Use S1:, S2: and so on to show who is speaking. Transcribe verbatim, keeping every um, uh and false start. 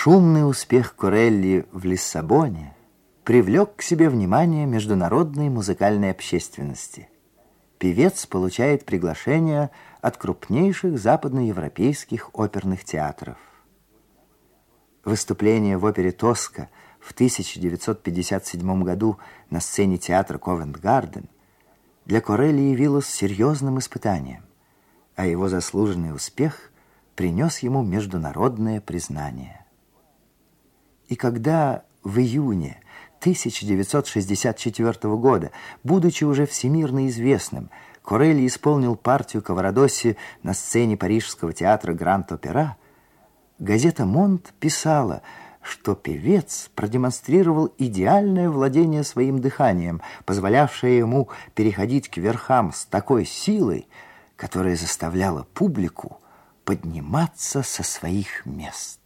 S1: Шумный успех Корелли в Лиссабоне привлек к себе внимание международной музыкальной общественности. Певец получает приглашение от крупнейших западноевропейских оперных театров. Выступление в опере «Тоска» в тысяча девятьсот пятьдесят седьмом году на сцене театра Ковент-Гарден для Корелли явилось серьезным испытанием, а его заслуженный успех принес ему международное признание. И когда в июне тысяча девятьсот шестьдесят четвёртого года, будучи уже всемирно известным, Корелли исполнил партию Каварадосси на сцене парижского театра Гранд-Опера, газета «Монт» писала, что певец продемонстрировал идеальное владение своим дыханием, позволявшее ему переходить к верхам с такой силой, которая заставляла публику подниматься со своих мест.